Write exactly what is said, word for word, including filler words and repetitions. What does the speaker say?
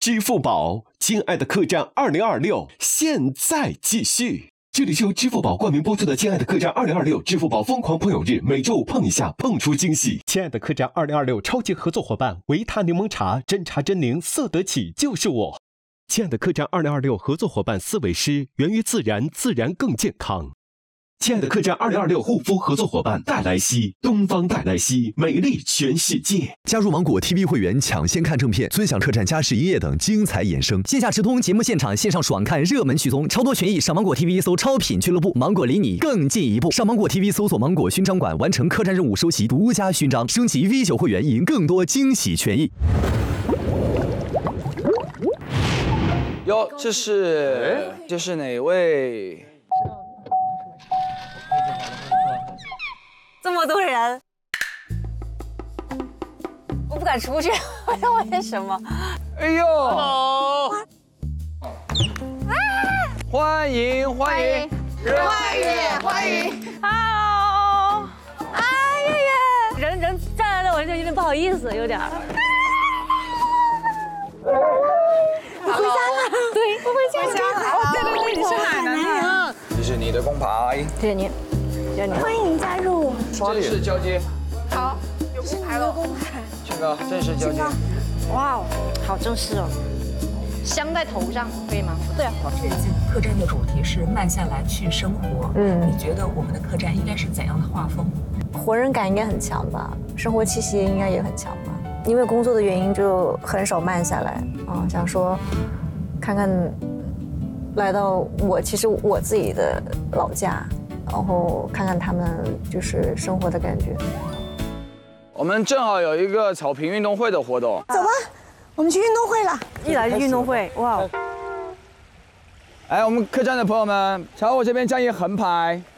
支付宝，亲爱的客栈二零二六，现在继续。这里是由支付宝冠名播出的《亲爱的客栈二零二六》支付宝疯狂朋友日，每周五碰一下，碰出惊喜。亲爱的客栈二零二六超级合作伙伴：维他柠檬茶，真茶真灵，色得起就是我。亲爱的客栈二零二六合作伙伴思维师，源于自然，自然更健康。亲爱的客栈二零二六护肤合作伙伴黛莱西，东方黛莱西，美丽全世界。 加入芒果 T V 会员，抢先看正片，尊享客栈家事营业等精彩衍生。线下直通节目现场，线上爽看热门剧综，超多权益。上芒果 T V 搜超品俱乐部，芒果离你更进一步。上芒果 T V 搜索芒果勋章馆，完成客栈任务，收集独家勋章，升级 V 九会员，赢更多惊喜权益。 哟，这是这是哪位？ 这么多人，我不敢出去，为什么？ 哎呦！欢迎欢迎， 欢迎欢迎 ，Hello！ 哎呀呀，人人站来了，我就有点不好意思，有点。我回家了，对，我回家了。对对对，你是奶奶。 这是你的工牌， 谢谢您。 欢迎加入， 正式交接。 好，有公牌了。公牌， 宪哥，正式交接。 哇哦，好正式哦。镶在头上可以吗？对啊。 这次客栈的主题是慢下来去生活。嗯，你觉得我们的客栈应该是怎样的画风？ 活人感应该很强吧，生活气息应该也很强吧。因为工作的原因，就很少慢下来啊，想说看看来到我其实我自己的老家。然后看看他们就是生活的感觉。 我们正好有一个草坪运动会的活动， 走吧，我们去运动会了。 一来是运动会，哇！ 哎，我们客栈的朋友们，朝我这边站一横排，